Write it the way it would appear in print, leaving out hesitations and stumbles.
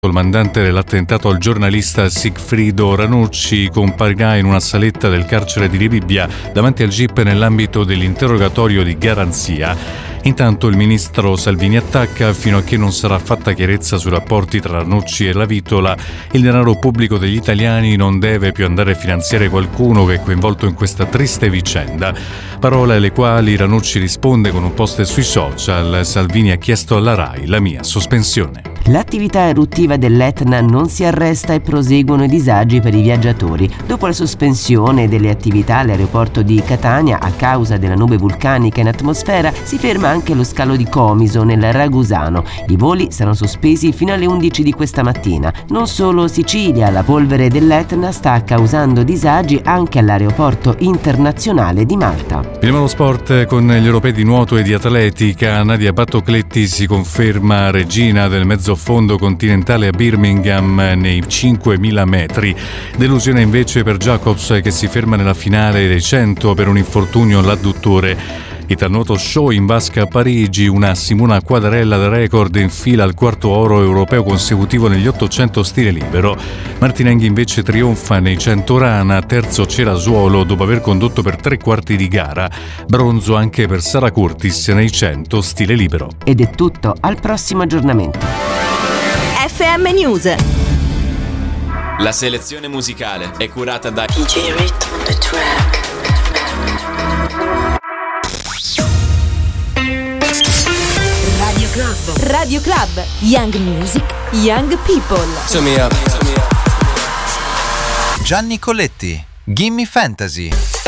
Il mandante dell'attentato al giornalista Sigfrido Ranucci comparirà in una saletta del carcere di Rebibbia davanti al GIP nell'ambito dell'interrogatorio di garanzia. Intanto il ministro Salvini attacca: fino a che non sarà fatta chiarezza sui rapporti tra Ranucci e la Vitola, il denaro pubblico degli italiani non deve più andare a finanziare qualcuno che è coinvolto in questa triste vicenda. Parole alle quali Ranucci risponde con un post sui social: Salvini ha chiesto alla RAI la mia sospensione. L'attività eruttiva dell'Etna non si arresta e proseguono i disagi per i viaggiatori. Dopo la sospensione delle attività all'aeroporto di Catania a causa della nube vulcanica in atmosfera, si ferma anche lo scalo di Comiso nel Ragusano. I voli saranno sospesi fino alle 11 di questa mattina. Non solo Sicilia, la polvere dell'Etna sta causando disagi anche all'aeroporto internazionale di Malta. Finiamo lo sport con gli europei di nuoto e di atletica. Nadia Battocletti si conferma regina del mezzofondo continentale a Birmingham nei 5.000 metri. Delusione invece per Jacobs, che si ferma nella finale dei 100 per un infortunio all'adduttore. Italnuoto show in vasca a Parigi, una Simona Quadarella da record in fila al quarto oro europeo consecutivo negli 800 stile libero. Martina Enghi invece trionfa nei 100 rana, terzo Cerasuolo dopo aver condotto per 3/4 di gara. Bronzo anche per Sara Curtis nei 100 stile libero. Ed è tutto, al prossimo aggiornamento. FM News. La selezione musicale è curata da DJ Rhythm on the track. Radio Club, Young Music, Young People. Gianni Colletti, Gimme Fantasy.